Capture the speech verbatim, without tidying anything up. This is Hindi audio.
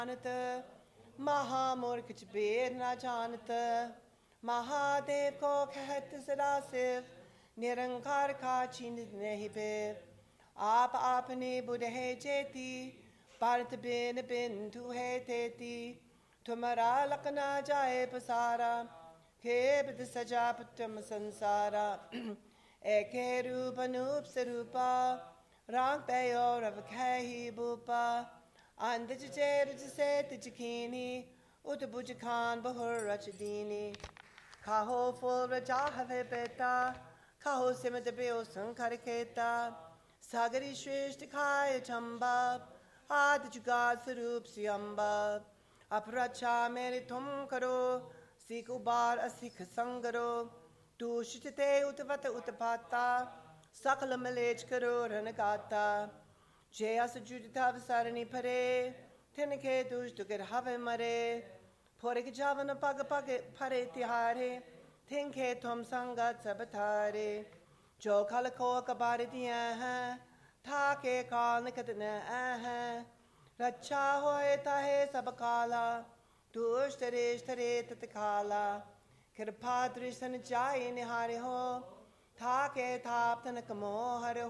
जानत, महामूर्ख च वेद न जानत। महादेव को कहत सदा शिव, निरंकार का चिन्ह नहीं भेद। आप आपने बुध है जेती, भारत बिन बिंदु है तेती। तुम्हारा लखना जाए पसारा, हे बिद सजा पुतम संसारा। एक रूप अनूप स्वरूपा, राग पयो रव ही बूपा। अंधज चेर जिसे तिजकीनी, उत बुज खान बहुर रच दीनी। खाहो फुल रजा हवे बेटा, खाहो सिमत बेओ संकर केता। सागरी श्रेष्ठ खाए चंबा, आदि जुगाद स्वरूप सियंबा। अपरक्षा मेरे तुम करो, सीख उबार असिख संगरो। दूषित उतवत उत्पाता, सकल मलेच करो रन गाता। जे अस जुड़ता सरनी परे, तिनके दुष्ट गिर हवे मरे। फोरिक जावन पग पग फरे तिहारे, तिनके तुम संगत सब थारे। जो कल को कबार दिया हैं, थाके काल निकट न हैं। रक्षा होए ताहे सब काला, दुष्ट रेश तरे तत्काला। कृपा दृशन जाय निहारे हो, थाके थाप तनक मोहर